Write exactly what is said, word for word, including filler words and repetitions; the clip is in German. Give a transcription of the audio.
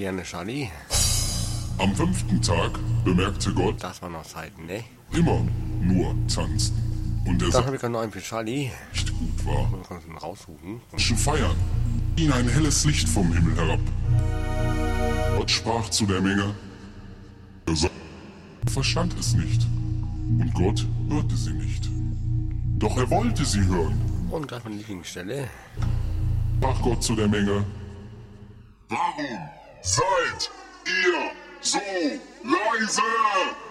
gerne, Charlie. Am fünften Tag bemerkte Gott, Das war noch Zeiten, ne? immer nur tanzen. Und er Dann sagte, habe ich noch einen für Charlie. nicht gut war. Wir können ihn raussuchen. Menschen feiern. Ihn ein helles Licht vom Himmel herab. Gott sprach zu der Menge. Er sagte, verstand es nicht. Und Gott hörte sie nicht. Doch er wollte sie hören. Und gleich meine Lieblingsstelle. Sprach Gott zu der Menge. Warum seid ihr so leise?